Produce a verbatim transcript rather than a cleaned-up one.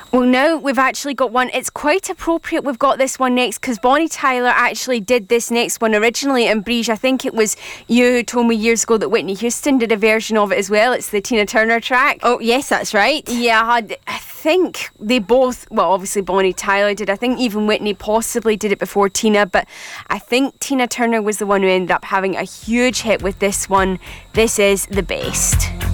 Well, now we've actually got one. It's quite appropriate we've got this one next because Bonnie Tyler actually did this next one originally. And Briege, I think it was you who told me years ago that Whitney Houston did a version of it as well. It's the Tina Turner track. Oh, yes, that's right. Yeah, I, I think they both, well, obviously Bonnie Tyler did. I think even Whitney possibly did it before Tina, but I think Tina Turner was the one who ended up having a huge hit with this one. This is The Best.